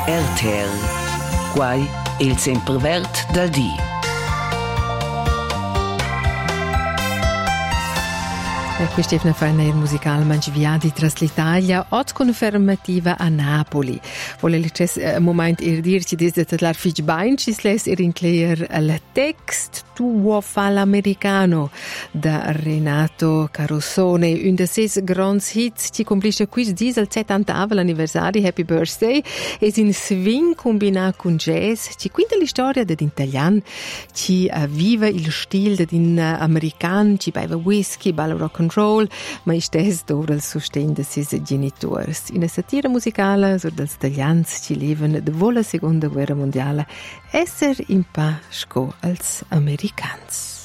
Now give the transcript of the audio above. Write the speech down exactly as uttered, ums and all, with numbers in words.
R T L. Quai il semprevert dal dì. Questa è una fine musicale mangiviati tra l'Italia, oggi confermativa a Napoli. Vuole il momento ir dirci desde la fich bain ci sles ir inclear al text tuo fa l'americano da Renato Carosone, un de ses grands hits ci complisce qui dis al settantavo l'anniversario, happy birthday, e in swing combina con jazz, ci quinta la storia dell'italiano, ci vive il stile dell'americano, ci beve whisky, balla rock and roll, ma istes dovra il sostegno de ses genitori. In una satira musicale sur dels italians ci leven dopo la seconda guerra mondiale esser in pace co als americans.